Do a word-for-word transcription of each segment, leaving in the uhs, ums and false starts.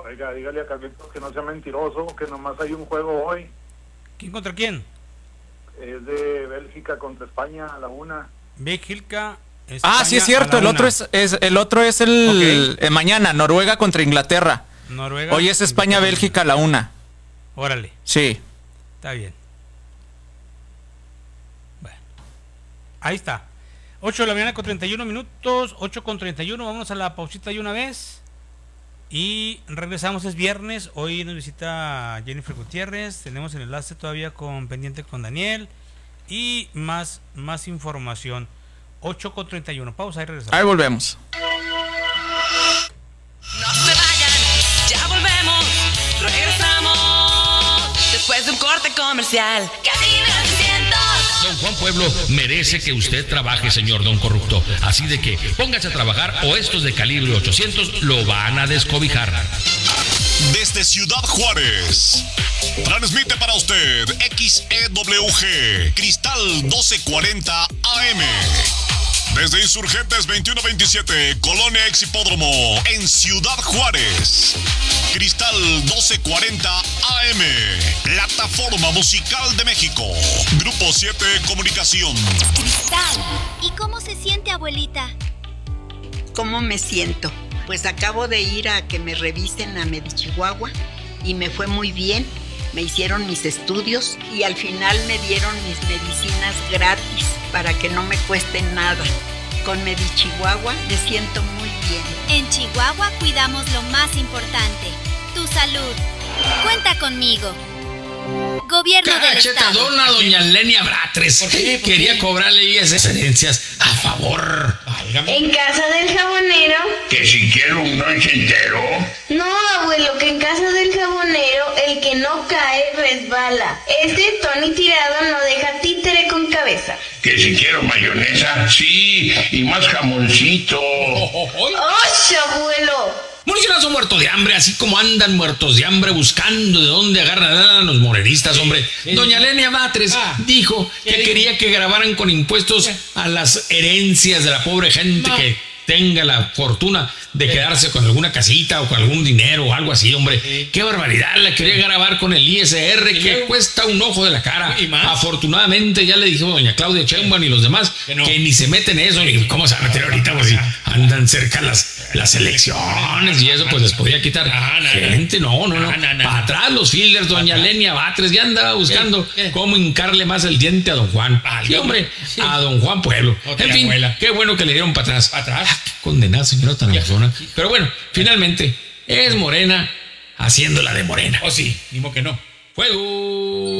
Oiga, dígale a Carlitos que no sea mentiroso, que nomás hay un juego hoy. ¿Quién contra quién? Es de Bélgica contra España a la una. Bélgica, España. Ah, sí es cierto, el otro es, es el otro es el okay. eh, mañana, Noruega contra Inglaterra. Noruega. Hoy es España, Bélgica a la una. Órale. Sí. Está bien. Bueno. Ahí está. ocho de la mañana con treinta y uno minutos, ocho con treinta y uno, vamos a la pausita de una vez. Y regresamos, es viernes, hoy nos visita Jennifer Gutiérrez, tenemos el enlace todavía con pendiente con Daniel y más, más información. ocho con treinta y uno, pausa y regresamos. Ahí volvemos. No se vayan, ya volvemos, regresamos después de un corte comercial. Cabina trescientos. Don Juan Pueblo merece que usted trabaje, señor Don Corrupto. Así de que póngase a trabajar o estos de calibre ochocientos lo van a descobijar. Desde Ciudad Juárez, transmite para usted X E W G, Cristal doce cuarenta A M. Desde Insurgentes veintiuno veintisiete, Colonia Ex Hipódromo, en Ciudad Juárez. Cristal doce cuarenta A M, Plataforma Musical de México. Grupo siete Comunicación. Cristal, ¿y cómo se siente, abuelita? ¿Cómo me siento? Pues acabo de ir a que me revisen a Medichihuahua y me fue muy bien. Me hicieron mis estudios y al final me dieron mis medicinas gratis para que no me cueste nada. Con Medichihuahua me siento muy bien. En Chihuahua cuidamos lo más importante, tu salud. Cuenta conmigo. Gobierno del Estado. Cachetadona doña Lenia Batres. ¿Por qué? ¿Por Quería qué? cobrarle esas herencias a favor. Válgame. En casa del jabonero. Que si quiero un lonche entero. No, abuelo, que en casa del jabonero el que no cae resbala. Este Tony Tirado no deja títere con cabeza. Que si quiero mayonesa, sí, y más jamoncito. ¡Ocho, abuelo! Murciélago muerto de hambre, así como andan muertos de hambre buscando de dónde agarran a los morenistas, hombre. Doña Lenia Batres Ah, dijo que dijo? quería que grabaran con impuestos a las herencias de la pobre gente No. que tenga la fortuna de quedarse con alguna casita o con algún dinero o algo así, hombre. Sí. Qué barbaridad, la quería grabar con el I S R, ¿Y que luego? cuesta un ojo de la cara. ¿Y más? Afortunadamente ya le dijo doña Claudia Sheinbaum y los demás Que que, no. ni se meten en eso, ni cómo se van a meter ahorita, pues si andan cerca las, las elecciones y eso, pues les podía quitar Ah, no, no. gente. No, no, no. Ah, no, no, Para no. atrás los fielders, doña Lenia Batres ya andaba buscando ¿Qué? ¿Qué? cómo hincarle más el diente a don Juan. Ah, Sí, no. hombre, Sí. a don Juan Pueblo. Otra En fin, abuela. qué bueno que le dieron para atrás. ¿Para atrás? Ah, qué condenada señora tan Ya. persona. Pero bueno, finalmente es Morena haciéndola de Morena. Oh, sí, mismo que no. Fuego.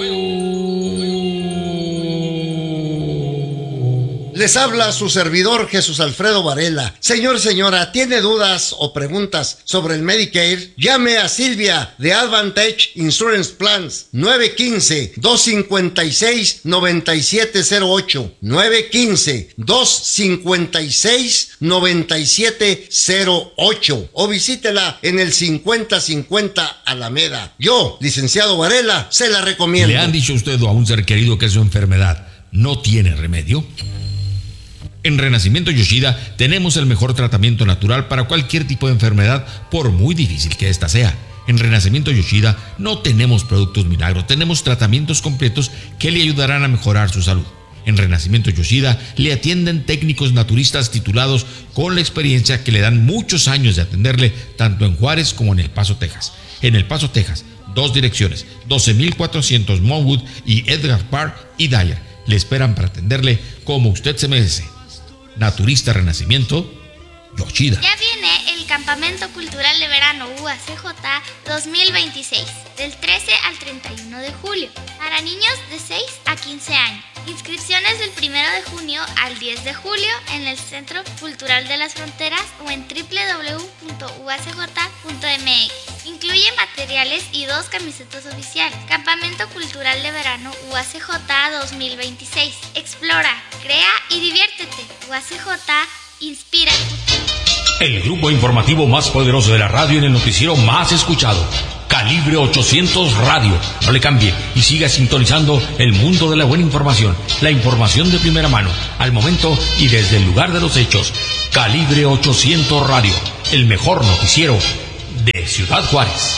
Les habla su servidor Jesús Alfredo Varela. Señor, señora, ¿tiene dudas o preguntas sobre el Medicare? Llame a Silvia de Advantage Insurance Plans nueve uno cinco, dos cinco seis, nueve siete cero ocho nueve uno cinco, dos cinco seis, nueve siete cero ocho o visítela en el cincuenta cincuenta Alameda. Yo, licenciado Varela, se la recomiendo. ¿Le han dicho a usted o a un ser querido que su enfermedad no tiene remedio? En Renacimiento Yoshida tenemos el mejor tratamiento natural para cualquier tipo de enfermedad, por muy difícil que ésta sea. En Renacimiento Yoshida no tenemos productos milagros, tenemos tratamientos completos que le ayudarán a mejorar su salud. En Renacimiento Yoshida le atienden técnicos naturistas titulados con la experiencia que le dan muchos años de atenderle tanto en Juárez como en El Paso, Texas. En El Paso, Texas, dos direcciones, doce mil cuatrocientos Monwood y Edgar Park y Dyer. Le esperan para atenderle como usted se merece. Naturista Renacimiento Yoshida. Ya viene el Campamento Cultural de Verano U A C J dos mil veintiséis, del trece al treinta y uno de julio, para niños de seis a quince años. Inscripciones del primero de junio al diez de julio en el Centro Cultural de las Fronteras o en doble u doble u doble u punto u a c j punto m x. Incluye materiales y dos camisetas oficiales. Campamento Cultural de Verano U A C J dos mil veintiséis. Explora, crea y diviértete. U A C J inspira el futuro. El grupo informativo más poderoso de la radio en el noticiero más escuchado. Calibre ochocientos Radio. No le cambie y siga sintonizando el mundo de la buena información. La información de primera mano, al momento y desde el lugar de los hechos. Calibre ochocientos Radio. El mejor noticiero de de Ciudad Juárez.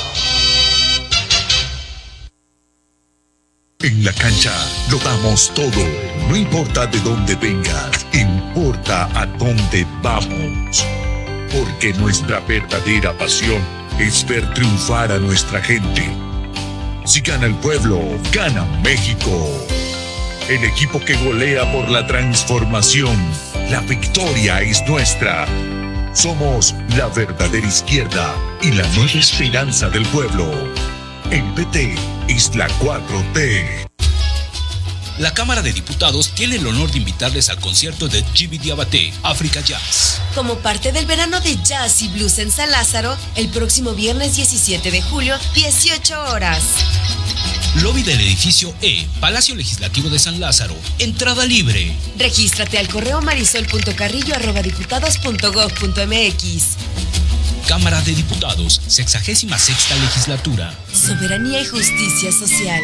En la cancha lo damos todo, no importa de dónde vengas, importa a dónde vamos. Porque nuestra verdadera pasión es ver triunfar a nuestra gente. Si gana el pueblo, gana México. El equipo que golea por la transformación, la victoria es nuestra. Somos la verdadera izquierda y la nueva esperanza del pueblo. El P T es la cuatro T. La Cámara de Diputados tiene el honor de invitarles al concierto de Jimmy Diabaté, África Jazz. Como parte del verano de jazz y blues en San Lázaro, el próximo viernes diecisiete de julio, dieciocho horas. Lobby del edificio E, Palacio Legislativo de San Lázaro. Entrada libre. Regístrate al correo marisol punto carrillo arroba diputados punto gob punto mx. Cámara de Diputados, sexagésima sexta legislatura. Soberanía y justicia social.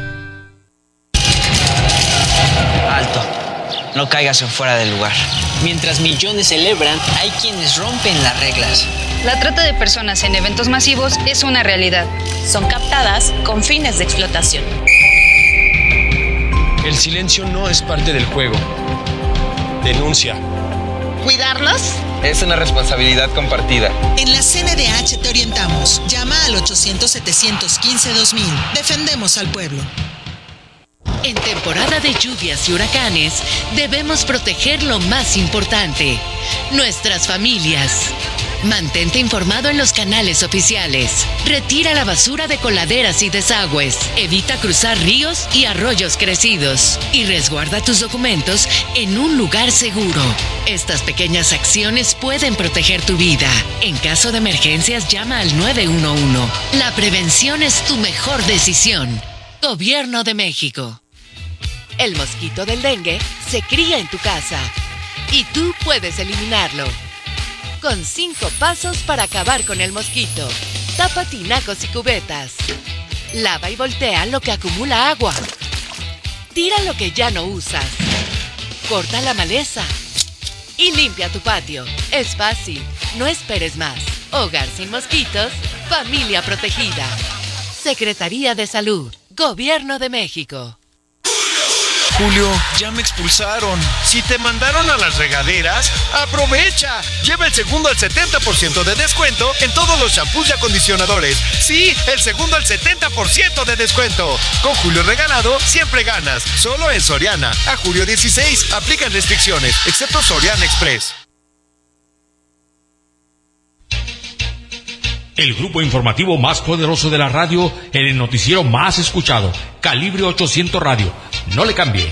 Alto, no caigas en fuera del lugar. Mientras millones celebran, hay quienes rompen las reglas. La trata de personas en eventos masivos es una realidad. Son captadas con fines de explotación. El silencio no es parte del juego. Denuncia. ¿Cuidarnos? Es una responsabilidad compartida. En la C N D H te orientamos. Llama al ochocientos, setecientos quince, dos mil. Defendemos al pueblo. En temporada de lluvias y huracanes, debemos proteger lo más importante, nuestras familias. Mantente informado en los canales oficiales. Retira la basura de coladeras y desagües. Evita cruzar ríos y arroyos crecidos. Y resguarda tus documentos en un lugar seguro. Estas pequeñas acciones pueden proteger tu vida. En caso de emergencias, llama al nueve uno uno. La prevención es tu mejor decisión. Gobierno de México. El mosquito del dengue se cría en tu casa y tú puedes eliminarlo. Con cinco pasos para acabar con el mosquito. Tapa tinacos y cubetas. Lava y voltea lo que acumula agua. Tira lo que ya no usas. Corta la maleza. Y limpia tu patio. Es fácil. No esperes más. Hogar sin mosquitos. Familia protegida. Secretaría de Salud. Gobierno de México. Julio, ya me expulsaron. Si te mandaron a las regaderas, aprovecha. Lleva el segundo al setenta por ciento de descuento en todos los shampoos y acondicionadores. Sí, el segundo al setenta por ciento de descuento. Con Julio regalado, siempre ganas. Solo en Soriana. A julio dieciséis, aplican restricciones, excepto Soriana Express. El grupo informativo más poderoso de la radio, en el noticiero más escuchado, Calibre ochocientos Radio. No le cambie.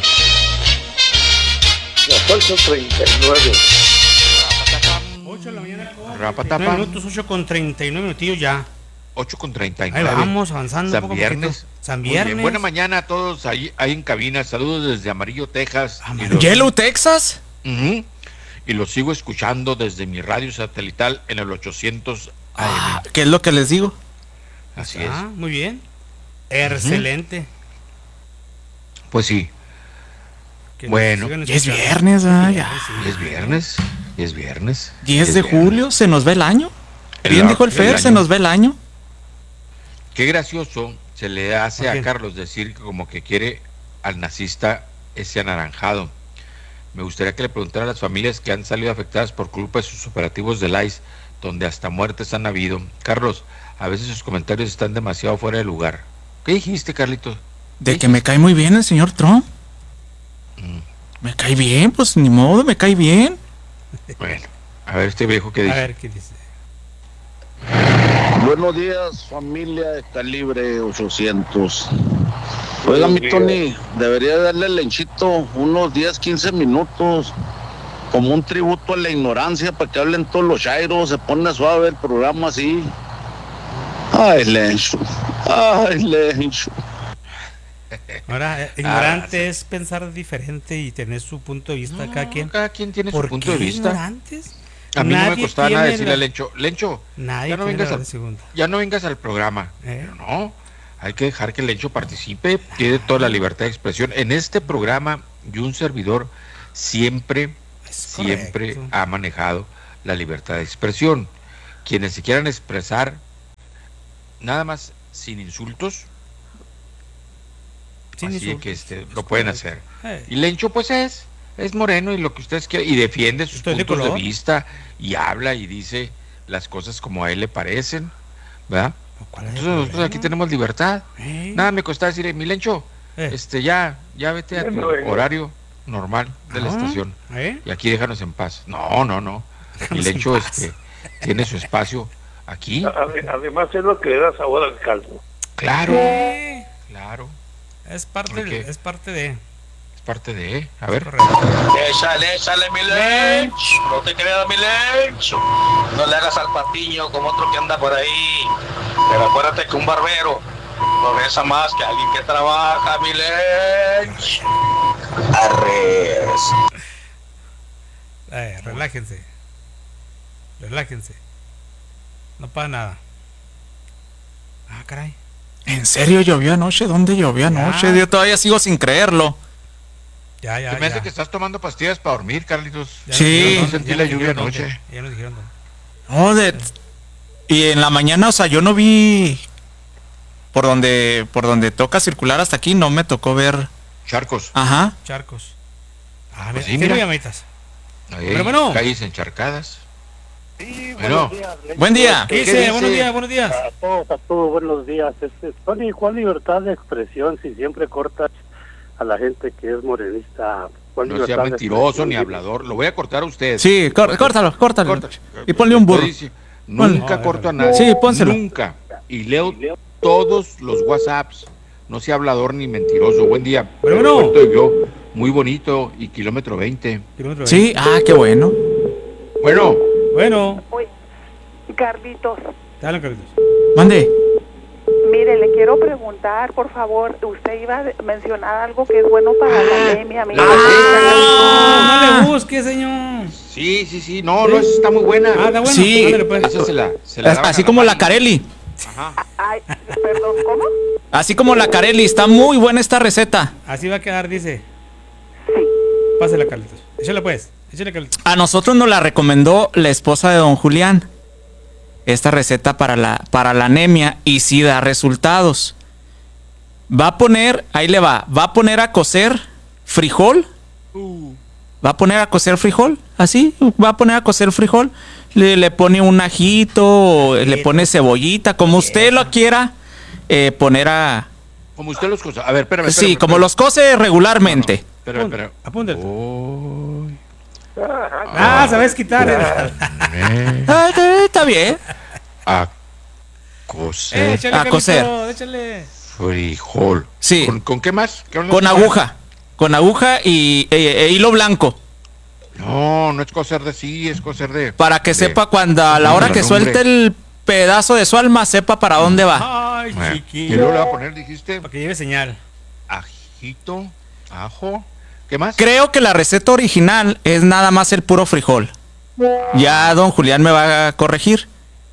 Las ocho treinta y nueve. ocho de la mañana con Rapatapa. nueve minutos, ocho con treinta y nueve minutillos ya. ocho con treinta y nueve. Ahí vamos avanzando. San un poco Viernes. poquito. San Viernes. Buena mañana a todos ahí, ahí en cabina. Saludos desde Amarillo, Texas. Los... Yellow, Texas. Uh-huh. Y los sigo escuchando desde mi radio satelital en el ochocientos A M. Ah, ¿qué es lo que les digo? Así ah, es. Muy bien. Excelente. Uh-huh. Pues sí. Que bueno. Ya es viernes, ah, ya. Sí, es viernes. Es viernes. diez es de viernes. julio, se nos ve el año. El, Bien dijo el Fer, el se nos ve el año. Qué gracioso se le hace a Carlos decir que como que quiere al nazista ese anaranjado. Me gustaría que le preguntara a las familias que han salido afectadas por culpa de sus operativos del I C E, donde hasta muertes han habido. Carlos, a veces sus comentarios están demasiado fuera de lugar. ¿Qué dijiste, Carlitos? De que me cae muy bien el señor Trump. Mm. Me cae bien, pues ni modo, me cae bien. Bueno, a ver este viejo que dice. A ver qué dice. Buenos días, familia de Calibre ochocientos. Oiga, mi Tony, debería darle al Lenchito unos diez, quince minutos como un tributo a la ignorancia para que hablen todos los chairos, se pone suave el programa así. Ay, Lencho, ay, Lencho. Ahora, ignorante ah, es pensar diferente y tener su punto de vista. No, cada quien. Cada quien tiene su ¿Por punto qué de vista. Ignorantes? A mí Nadie no me costaba nada decirle la... a Lencho, Lencho, Nadie ya no vengas al, ya no vengas al programa. ¿Eh? Pero no, hay que dejar que Lencho participe, tiene toda la libertad de expresión. En este programa, y un servidor siempre, siempre ha manejado la libertad de expresión. Quienes se quieran expresar, nada más sin insultos. Sin Así insultos. que este, lo pueden hacer. Eh. Y Lencho pues es, es moreno y lo que ustedes quieran, y defiende sus Estoy de puntos de, color. vista, y habla y dice las cosas como a él le parecen, ¿verdad? Entonces nosotros aquí tenemos libertad. Eh. Nada me cuesta decirle, mi Lencho, Eh. este ya, ya vete a tu Bueno, bueno. horario normal de la Ah, estación. ¿eh? Y aquí déjanos en paz. No, no, no. Mi Déjanos en Lencho paz. este, tiene su espacio aquí. Ade- Además es lo que le da sabor al caldo. Claro, Eh. claro. Es parte, ¿Por qué? de, es parte de. Es parte de, a ver. Échale, échale, mi Lench. No te creas, mi Lench. No le hagas al patiño como otro que anda por ahí. Pero acuérdate que un barbero progresa más que alguien que trabaja, mi Lench. Arres. Eh, relájense. Relájense. No pasa nada. Ah, caray. ¿En serio llovió anoche? ¿Dónde llovió anoche? Yo todavía sigo sin creerlo. Ya, ya, Se me hace ya. que estás tomando pastillas para dormir, Carlitos. Ya Sí. No nos- sentí ya la nos lluvia dijeron anoche. dónde, Ya nos dijeron dónde. No, de- y en la mañana, o sea, yo no vi por donde por donde toca circular hasta aquí, no me tocó ver. Charcos. Ajá. Charcos. Ah, Pues mira, sí, sí, mira. llamaditas. Ahí, Pero bueno. calles encharcadas. Sí, Bueno. buenos días, Lencho. Buen día. ¿Qué ¿Qué dice? dice? Buenos días, buenos días. A todos, a todos, buenos días. Este, Tony, ¿cuál libertad de expresión si siempre cortas a la gente que es morenista? ¿Cuál No sea libertad de mentiroso expresión? ni hablador. Lo voy a cortar a usted. Sí, cór- córtalo, córtalo. Corta. Y ponle un burro. Dice, Nunca Ponle. corto a nadie. Sí, pónselo. Nunca. Y leo todos los WhatsApps. No sea hablador ni mentiroso. Buen día. Bueno, bueno. Aeropuerto de Glo, muy bonito y kilómetro veinte. Kilómetro Sí, veinte. ah, qué bueno. Bueno, Bueno, Carlitos, te hablan, Carlitos. Mande. mire, le quiero preguntar, por favor, usted iba a mencionar algo que es bueno para la anemia, mi Ah, no le busque, señor. sí, sí, sí. No, no, esa está muy buena. Ah, está bueno. Sí. Ándale, pues. Esa se la, se la daban Así a como la mano. Carelli. Ajá. Ay, perdón, ¿cómo? Así como la Carelli. Está muy buena esta receta. Así va a quedar, dice. Sí. Pásale, Carlitos. Échale, pues. Échale, Carlitos. A nosotros nos la recomendó la esposa de don Julián. Esta receta para la, para la anemia y sí da resultados. Va a poner, ahí le va, va a poner a cocer frijol. Va a poner a cocer frijol, así, va a poner a cocer frijol. Le, le pone un ajito, le pone cebollita, como usted lo quiera eh, poner a... Como usted los cosa. A ver, espérame. Sí, espérame, como espérame. los cose regularmente. Espérame, espérame. Apúntale. Uy. Ah, sabes quitar. Ah, está, está bien. A cocer Eh, échale, A Carlitos, cocer. Échale. frijol. Sí. ¿Con, con qué más? ¿Qué onda? Con aguja. Con aguja y e- e hilo blanco. No, no es coser de sí, es coser de. Para que de- sepa cuando a la hora que Nombre. suelte el pedazo de su alma, sepa para dónde va. Ay, Eh, chiquillo. ¿Qué luego le va a poner, dijiste? Para que lleve señal. Ajito, ajo. ¿Qué más? Creo que la receta original es nada más el puro frijol. Ya don Julián me va a corregir.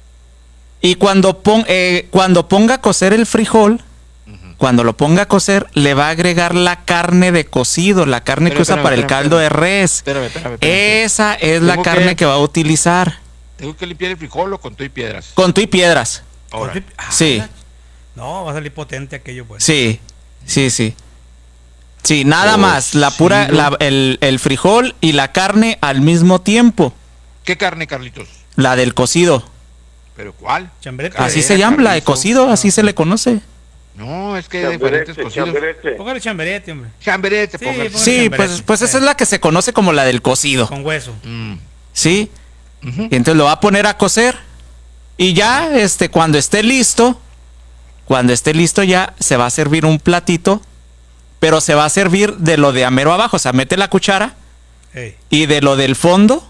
Y cuando, pon- eh, cuando ponga a cocer el frijol, cuando lo ponga a cocer, le va a agregar la carne de cocido, la carne Espera, que usa espérame, para el espérame, caldo de espérame. res. Espérame, espérame, espérame. Esa es la Tengo carne que- que va a utilizar. ¿Tengo que limpiar el frijol o con todo y piedras? Con tu y piedras. Ahora. Sí, No, va a salir potente aquello, pues. sí, sí, sí. Sí, nada más, la pura, Cocido. la- el, el frijol y la carne al mismo tiempo. ¿Qué carne, Carlitos? La del cocido. ¿Pero cuál? Chambrete. Así se llama, la de cocido, así se le conoce. No, es que hay diferentes Chamberete, cocidos. chamberete. Póngale chamberete, hombre. Chamberete, Sí, póngale. póngale Sí, chamberete. pues, pues esa es la que se conoce como la del cocido. Con hueso. Mm. ¿Sí? Ujú. Y entonces lo va a poner a cocer. Y ya, este, cuando esté listo, cuando esté listo ya se va a servir un platito, pero se va a servir de lo de amero abajo, o sea, mete la cuchara Ey. y de lo del fondo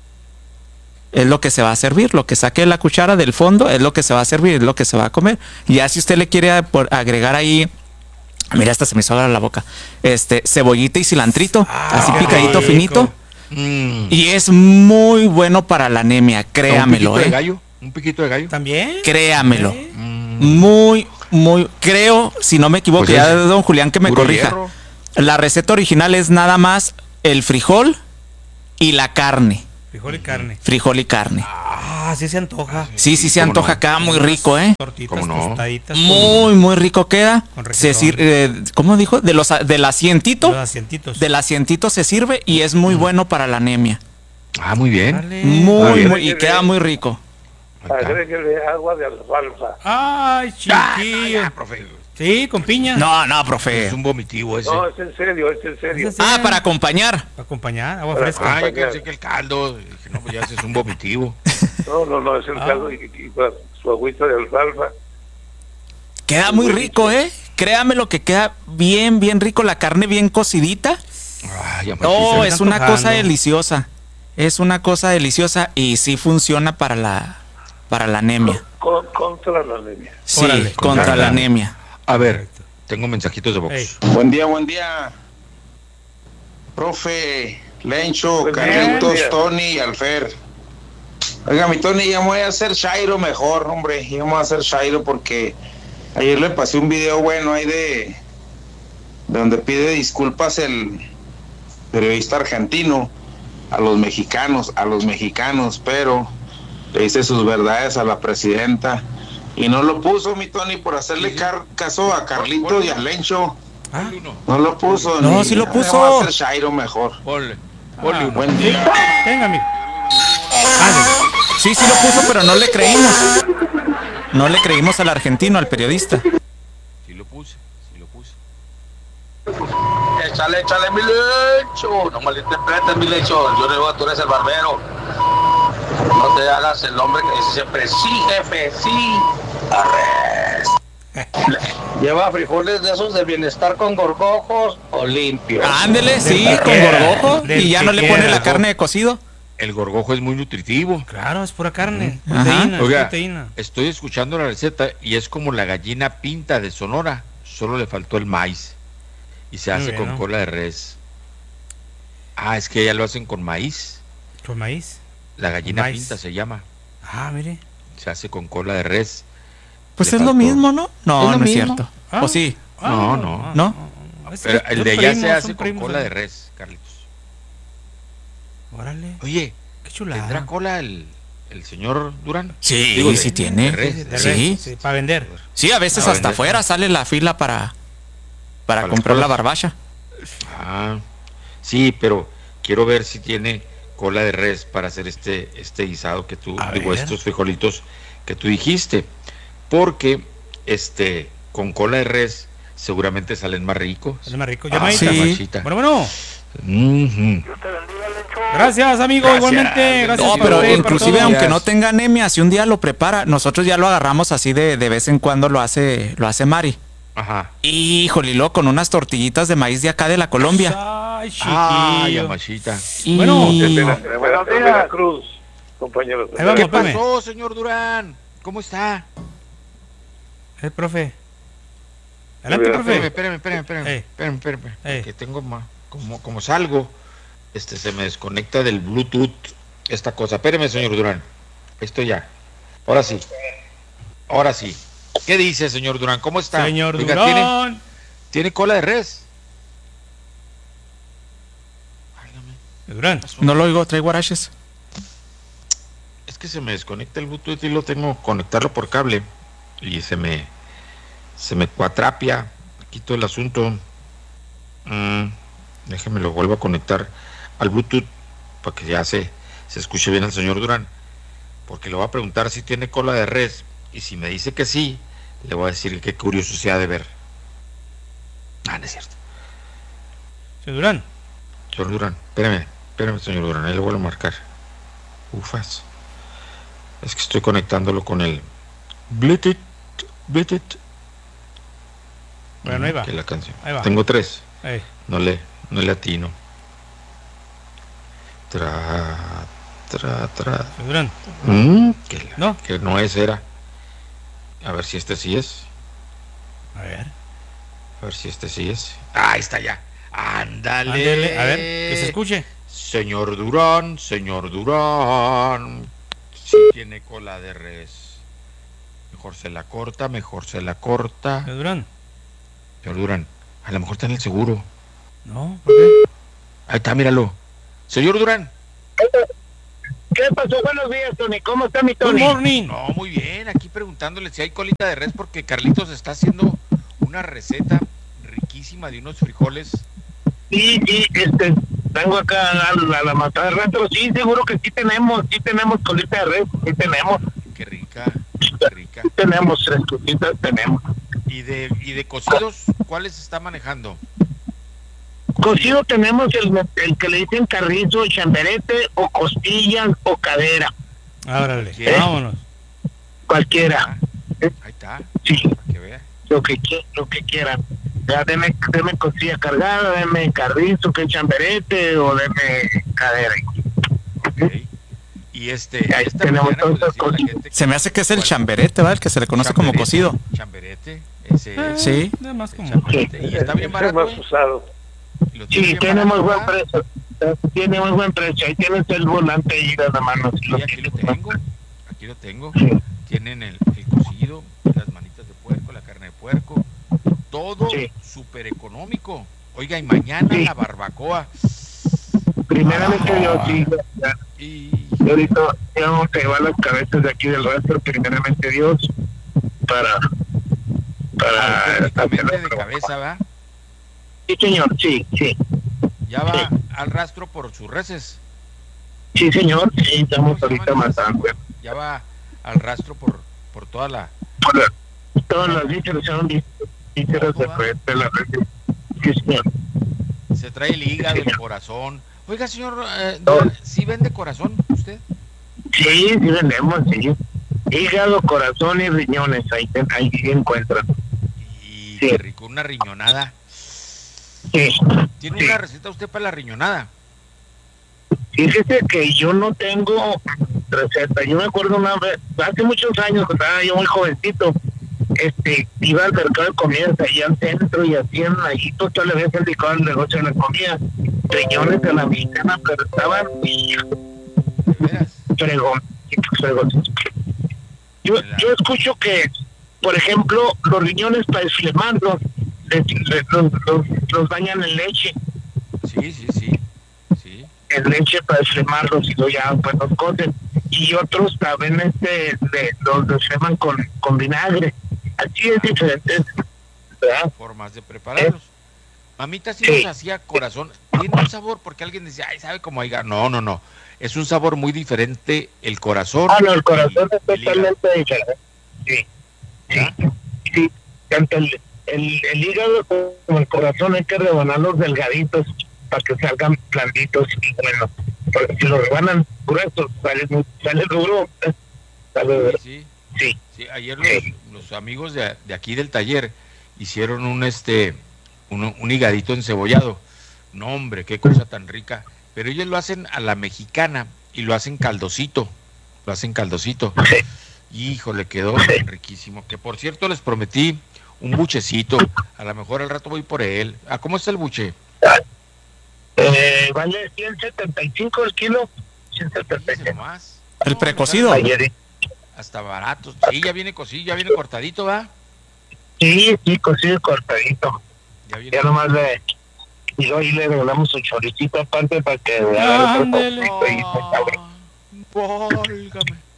es lo que se va a servir, lo que saque la cuchara del fondo es lo que se va a servir, es lo que se va a comer. Ya si usted le quiere a- por- agregar ahí, mira, hasta se me hizo agua la boca, este, cebollita y cilantrito, así qué picadito rico. finito. Mm. Y es muy bueno para la anemia, créamelo, ¿Un piquito de eh. gallo? ¿Un piquito de gallo? ¿También? Créamelo. Mm. Muy, muy, creo, si no me equivoco, Pues ya ese, don Julián que me puro corrija. hierro. La receta original es nada más el frijol y la carne. Frijol y carne. Frijol y carne. Ah, sí se antoja. Sí, sí se antoja, no? queda muy rico, ¿eh? Tortitas, ¿Cómo no? tostaditas. Muy, muy rico queda. Con Se requesón. sirve, eh, ¿cómo dijo? De los del asientito. Los asientitos. Del asientito se sirve y es muy bueno para la anemia. Ah, muy bien. Dale. Muy, bien. muy, y queda muy rico. Agréguele agua de alfalfa. Ay, chiquillo. Ah, profe. Sí, con piña. No, no, profe. Es un vomitivo ese. No, es en serio, es en serio. Ese- Ah, para acompañar. Para acompañar, agua Para fresca. Ah, yo pensé que el caldo. Dije, no, pues ya ese es un vomitivo. No, no, no, es el Ah. caldo y, y con su agüita de alfalfa. Queda muy rico, ¿eh? Créame lo que queda bien, bien rico. La carne bien cocidita. Ay, No, amachita. es una antojando. cosa deliciosa. Es una cosa deliciosa y sí funciona para la para la anemia. Con, contra la anemia. Sí, Órale. contra la anemia. A ver, tengo mensajitos de voz. Ey. Buen día, buen día. Profe, Lencho, Buen día, Carlitos, buen día. Tony y Alfer. Oiga, mi Tony, ya me voy a hacer Shairo mejor, hombre. Ya me voy a hacer Shairo porque ayer le pasé un video bueno ahí de, de donde pide disculpas el periodista argentino a los mexicanos, a los mexicanos, pero le dice sus verdades a la presidenta. Y no lo puso, mi Tony, por hacerle car- caso a Carlitos y a Lencho. Ah, No lo puso. No, ni- sí lo ya puso. me voy a hacer Shairo mejor. Ponle, ponle Ah. uno. Buen día. venga, amigo. Sí, sí lo puso, pero no le creímos. No le creímos al argentino, al periodista. Sí lo puse, sí lo puse. Échale, échale, mi lecho. No malinterpretes, mi lecho. Yo digo, tú eres el barbero. No te hagas el hombre que dice siempre, sí, jefe, sí. Arres. ¿Lleva frijoles de esos de bienestar con gorgojos o limpios? Ándele, sí, Del con que quiera, gorgojo. del Y ya que no le pone quiera. la carne de cocido. El gorgojo es muy nutritivo. Claro, es pura carne. Ajá. Proteína, es Oiga, proteína. estoy escuchando la receta y es como la gallina pinta de Sonora. Solo le faltó el maíz. Y se hace Muy con bueno. cola de res. Ah, es que ya lo hacen con maíz. ¿Con maíz? La gallina maíz. pinta se llama. Ah, mire. Se hace con cola de res. Pues Le es lo faltó. mismo, ¿no? No, Es lo no es mismo. cierto. Ah. ¿O sí? Ah, No, no. ah, ¿No? ah, es- Pero el son de allá primos, se hace son con primos, cola ¿eh? de res, Carlitos. Órale. Oye, Qué chulada. ¿tendrá cola el, el señor Durán? Sí, Digo, de- sí tiene. de res, de Sí. res. Sí, para vender. Sí, a veces Ah, hasta vender. afuera sale la fila para, para Para las comprar la colas. barbacha. Ah, sí, pero quiero ver si tiene cola de res para hacer este, este guisado que tú, A digo, ver. estos frijolitos que tú dijiste. Porque, este, con cola de res seguramente salen más ricos. Es más rico. Ah, Llamadita. sí. Bueno, Machita. bueno. Ujú. Gracias, amigo. Gracias. Igualmente. Gracias. No, a pero usted por inclusive todo. aunque no tenga anemia, si un día lo prepara, nosotros ya lo agarramos así de, de vez en cuando lo hace, lo hace Mari. Ajá. Híjole, y luego con unas tortillitas de maíz de acá de la Colombia. Ay, Ay, chiquillo. amachita. Y- Bueno. Buenos días, Veracruz, compañeros. Ahí vamos, ¿Qué espérame. pasó, señor Durán? ¿Cómo está? El profe. Adelante, Espérame, Espérame, profe. espérame, espérame, espérame, Ey. espérame, espérame, Ey. que tengo ma- como, como salgo, este se me desconecta del Bluetooth esta cosa. Espérame, señor Durán. Estoy ya. Ahora sí. Ahora sí. ¿Qué dice, señor Durán? ¿Cómo está? Señor Oiga, Durán. ¿tiene, tiene cola de res? Durán. No lo oigo, trae guaraches. Es que se me desconecta el Bluetooth y lo tengo que conectarlo por cable y se me se me cuatrapia. Quito el asunto. Mm, déjeme lo vuelvo a conectar al Bluetooth para que ya se, se escuche bien al señor Durán, porque le voy a preguntar si tiene cola de res y si me dice que sí, le voy a decir qué curioso se ha de ver. Ah, no es cierto. Señor Durán. Señor Durán, espérame, espérame, señor Durán, ahí le vuelvo a marcar. Ufas. Es que estoy conectándolo con el Bluetooth, Bluetooth. Bueno, ahí va. Que la canción. Ahí va. Tengo tres. Ahí. No le, no le atino. Tra, tra, tra. Señor Durán. Mm, que, la- ¿No? que no es era. A ver si este sí es. A ver. A ver si este sí es. Ah, ahí está ya. Ándale. Ándele, a ver, que se escuche. Señor Durán, señor Durán. Si tiene cola de res. Mejor se la corta, mejor se la corta. Señor Durán. Señor Durán, a lo mejor está en el seguro. No, ¿por qué? Ahí está, míralo. Señor Durán. ¿Qué pasó? Buenos días, Tony. ¿Cómo está mi Tony? Good morning. No, muy bien. Aquí preguntándole si hay colita de res porque Carlitos está haciendo una receta riquísima de unos frijoles. Sí, sí, este, tengo acá a la, la matada de retro. Sí, seguro que sí tenemos, sí tenemos colita de res, sí tenemos. Qué rica, qué rica. Sí tenemos tres cositas, tenemos. ¿Y de, y de cocidos, cuáles está manejando? Cocido tenemos el, el que le dicen carrizo, chamberete, o costillas, o cadera. Árale, ¿Eh? vámonos. Cualquiera. Ahí está, sí. para que vea. Lo que, lo que quieran. Ya deme, deme costilla cargada, deme carrizo, que chamberete, o deme cadera. Okay. Y este, ahí esta tenemos mañana, todas pues, esas cosas. gente, Se me hace que es el chamberete, ¿verdad? El que se le conoce como cocido. Chamberete, ese es. Sí. Nada más como. Chamberete. Y está bien barato. más usado. Sí, tiene muy buen precio. Tiene muy buen precio. Ahí tienes el volante ahí de la mano. Si sí, lo aquí lo tengo. Aquí lo tengo. Tienen el, el cocido, las manitas de puerco, la carne de puerco. Todo súper sí. económico. Oiga, y mañana sí. la barbacoa. Primeramente ah, Dios, sí. Y... y ahorita ya vamos a llevar las cabezas de aquí del rastro, primeramente Dios, para... para... Prácticamente de cabeza, ¿va? Sí, señor, sí, sí. ¿Ya va sí. al rastro por sus reses? Sí, señor, sí, estamos ahorita matando. Ya va al rastro por, por toda la... Por la, todas las vísceras son vísceras de, de la red. Sí, señor. Se trae el hígado, sí, el corazón. Oiga, señor, eh, ¿sí vende corazón usted? Sí, sí vendemos, sí. Hígado, corazón y riñones, ahí, ahí se encuentran. Y sí. qué rico, una riñonada. Sí. ¿Tiene sí. una receta usted para la riñonada? Fíjese que yo no tengo receta. Yo me acuerdo una vez, hace muchos años, cuando estaba yo muy jovencito, este, iba al mercado de comidas allá al centro y hacían allí, tú le habías indicado el negocio de la comida, riñones de la mexicana, pero estaban fregón, fregón. Yo, yo escucho que, por ejemplo, los riñones para desflemarlos, les, les, los, los, los bañan en leche. Sí, sí, sí. sí. En leche para desflemarlos y luego ya pues los cocen. Y otros también este, de, los desfleman con, con vinagre. Así es diferentes, ¿verdad? Formas de prepararlos. ¿Eh? Mamita sí, sí nos hacía corazón. Tiene un sabor, porque alguien decía, ay, sabe cómo haya. No, no, no. Es un sabor muy diferente el corazón. Ah, no, el corazón es totalmente diferente. Sí. Sí. Sí. Tanto el, el, el hígado como el corazón hay que rebanarlos delgaditos para que salgan blanditos y bueno. Porque si los rebanan gruesos, sale, sale duro. Sale, sí, sí. sí. sí ayer los, sí. los amigos de, de aquí del taller hicieron un este un, un higadito encebollado. No, hombre, qué cosa tan rica. Pero ellos lo hacen a la mexicana y lo hacen caldosito. Lo hacen caldosito. Sí. Híjole, quedó sí. riquísimo. Que por cierto les prometí un buchecito. A lo mejor al rato voy por él. ¿A cómo está el buche? Eh, vale ciento setenta y cinco el kilo. ciento setenta y cinco. Más. El no, precocido. Ayer. Hasta barato. Sí, ya viene cocido, ya viene cortadito, ¿va? Sí, sí, cocido y cortadito. Ya, viene ya nomás le... Y hoy le regalamos su choricito aparte para que vea otro poquito y Válgame.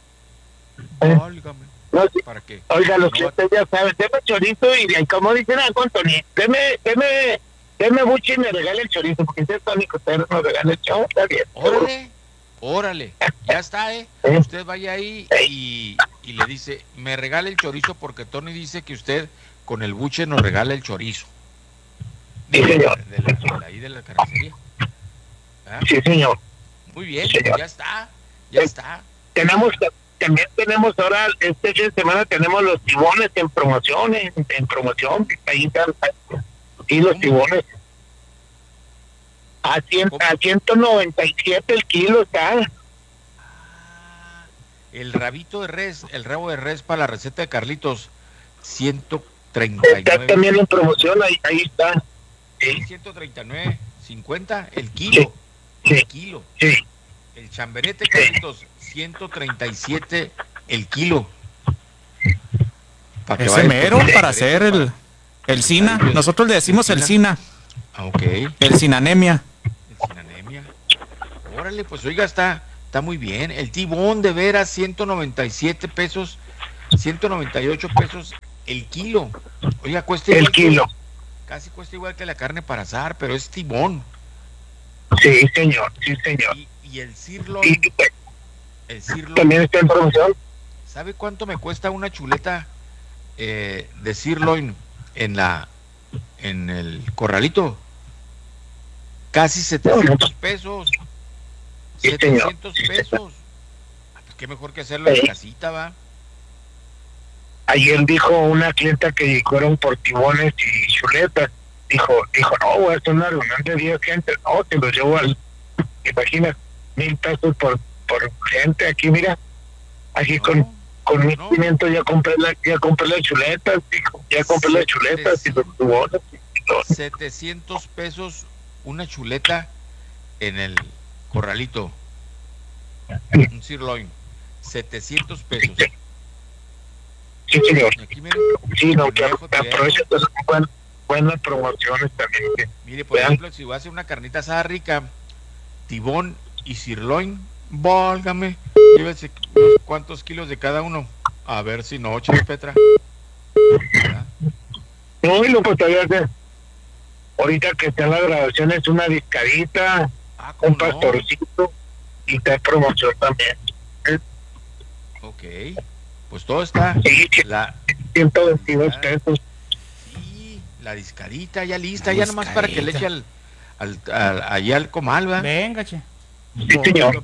Válgame. No, sí. ¿Para qué? Oiga, los no clientes va... ya saben, deme chorizo y, y como dicen, ah, con Tony, deme, deme, deme buche y me regale el chorizo, porque si es tónico, usted nos regala el chorizo, está bien. Órale, órale, ya está, ¿eh? ¿Eh? Usted vaya ahí y, y le dice, me regale el chorizo porque Tony dice que usted con el buche nos regala el chorizo. Sí, señor. De la, de la, ahí de la carnicería. ¿Ah? Sí, señor. Muy bien, sí, ya está, ya está. Tenemos, también tenemos ahora, este fin de semana tenemos los tibones en promoción, en, en promoción, ahí están, y los tibones. A, cien, a ciento noventa y siete el kilo está. Ah, el rabito de res, el rabo de res para la receta de Carlitos, ciento treinta y nueve. Está también en promoción, ahí, ahí está. Sí. ciento treinta y nueve cincuenta el kilo. Sí. El kilo. Sí. El chamberete, Carlitos, ciento treinta y siete el kilo. Para ese mero para hacer el, el Sina. Nosotros le decimos el Sina. Ah, ok. El Sinanemia. El Sinanemia. Órale, pues oiga, está Está muy bien. El tibón de veras, ciento noventa y siete pesos, ciento noventa y ocho pesos el kilo. Oiga, cuesta igual. El kilo. Que, casi cuesta igual que la carne para asar, pero es tibón. Sí, señor, sí, señor. Y, y el sirloin. Y, el sirloin. ¿También está en promoción? ¿Sabe cuánto me cuesta una chuleta eh, de sirloin en la en el corralito? Casi setecientos pesos. Sí, setecientos señor. pesos. Pues qué mejor que hacerlo en Sí. casita, va. Ayer dijo una clienta que fueron por tibones y chuletas. Dijo, dijo, no, voy a hacer una reunión de diez gente. No, te lo llevo al... Imagina, mil pesos por, por gente. Aquí, mira, aquí no, con con mil quinientos no. ya compré la, ya compré las chuletas, dijo, ya compré las chuletas y los tibones. setecientos pesos una chuleta en el corralito. Un sirloin. setecientos pesos. Sí, señor. Aquí, mire, sí, no, que aprovecha pues, buen, buenas promociones también. Que mire, por vean. ejemplo, si va a hacer una carnita asada rica, tibón y sirloin, válgame, llévese cuántos kilos de cada uno. A ver si no, Chile Petra. ¿verdad? No, y lo que todavía hace, ahorita que está en la grabación es una discadita, ah, un no? pastorcito y está promoción también. ¿Eh? Ok, pues todo está. Sí, la, ciento veintidós pesos. Sí, la discadita ya lista, la ya discadita. Nomás para que le eche al, al, al, allá al comal, ¿va? Venga, che. Sí, señor.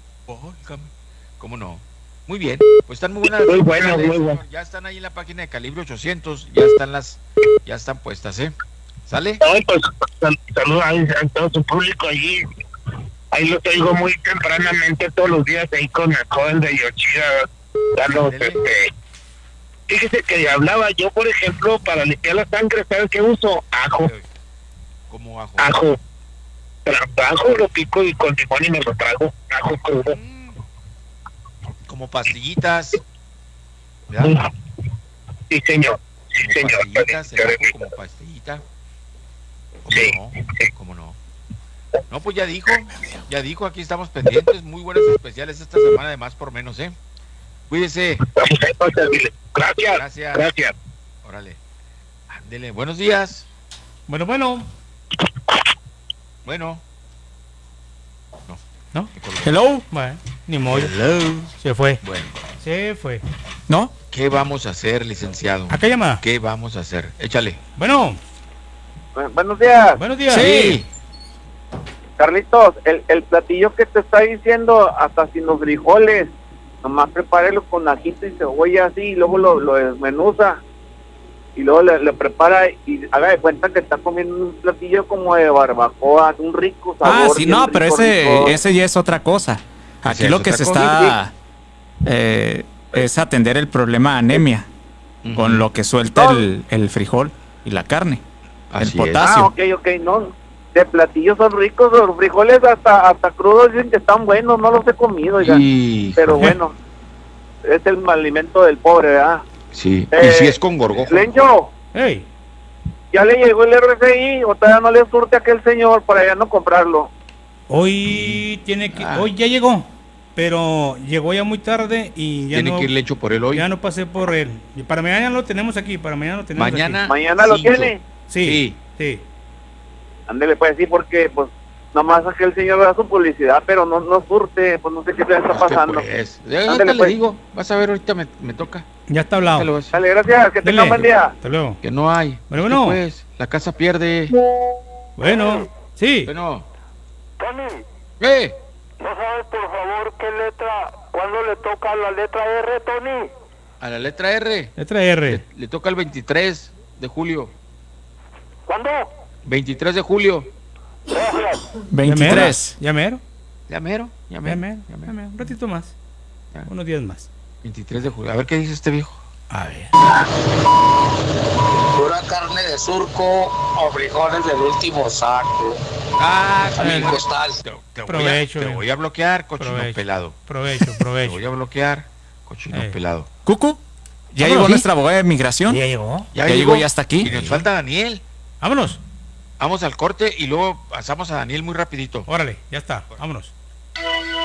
¿Cómo no? Muy bien, pues están muy buenas. Muy buenas, muy buenas. Ya están ahí en la página de Calibre ochocientos, ya están las, ya están puestas, ¿eh? ¿Sale? No, pues sal, saludos a, a todo su público allí. Ahí lo traigo muy tempranamente todos los días ahí con el joven de Yoshida, dando, este, fíjese que hablaba yo, por ejemplo, para limpiar la sangre, ¿sabes qué uso? Ajo. ¿Cómo ajo? Ajo. Pero ajo lo pico y con limón y me lo trago. Ajo crudo. Mm. Como pastillitas. ¿Verdad? Sí, señor. Sí, como señor. Pastillitas, el ajo como pastillita. ¿Cómo sí. no? ¿Cómo no? No, pues ya dijo, ya dijo, aquí estamos pendientes, muy buenas especiales esta semana de más por menos, ¿eh? Cuídese. Gracias. Gracias. Gracias. Órale. Ándele, buenos días. Bueno, bueno. Bueno. No. ¿No? Hello. Bueno, ni modo. Hello. Se fue. Bueno. Se fue. ¿No? ¿Qué vamos a hacer, licenciado? ¿A qué llamada? ¿Qué vamos a hacer? Échale. Bueno. Buenos días. Buenos días. Sí. Carlitos, el, el platillo que te está diciendo, hasta sin los frijoles, nomás prepárelo con ajito y cebolla así, y luego lo, lo desmenuza, y luego le, le prepara, y haga de cuenta que está comiendo un platillo como de barbacoa, un rico sabor. Ah, sí, no, pero rico, ese, rico. ese ya es otra cosa. Aquí lo que se está eh, es atender el problema de anemia, uh-huh. con lo que suelta no. el, el frijol y la carne, así el potasio. Ah, ok, ok, no, de platillos son ricos, los frijoles hasta hasta crudos dicen que están buenos, no los he comido, ya, pero bueno, es el alimento del pobre, ¿verdad? Sí, eh, y si es con gorgojo. Lencho, hey. ¿ya le llegó el R F I o todavía no le surte a aquel señor para ya no comprarlo? Hoy tiene que, ah. hoy ya llegó, pero llegó ya muy tarde y ya tiene no, que irle hecho por él hoy. Ya no pasé por él. Y para mañana lo tenemos aquí, para mañana lo tenemos mañana, aquí. ¿Mañana lo tiene? Sí, sí. sí. Ándele, pues sí, porque pues nomás aquel señor da su publicidad, pero no, no surte, pues no sé qué le está pasando. Pues, Ándele, pues. Le digo, vas a ver, ahorita me, me toca. Ya está hablado. Dale, gracias, que tenga un buen día. Hasta luego. Que no hay. Pero bueno. Pues, la casa pierde. Bueno, sí. Bueno. Tony. ¿Qué? ¿No sabes, por favor, qué letra, cuándo le toca la letra R, Tony? A la letra R. Letra R. Le, le toca el veintitrés de julio. ¿Cuándo? veintitrés de julio. veintitrés. ¿Ya mero? Ya mero. Ya mero. Ya mero. Ya mero. Ya mero. Un ratito más. Ya. Unos días más. veintitrés de julio. A ver qué dice este viejo. A ver. Pura carne de surco o frijoles del último saco. Ah, mi costal. Te, te, provecho, voy a, te voy a bloquear, cochino provecho, pelado. Provecho, provecho. Te voy a bloquear, cochino eh. pelado. Cucu, ya llegó ¿sí? nuestra abogada de migración. Ya llegó. Ya, ya llegó, ya está aquí. Y nos falta Daniel. Vámonos. Vamos al corte y luego pasamos a Daniel muy rapidito. Órale, ya está. Vámonos.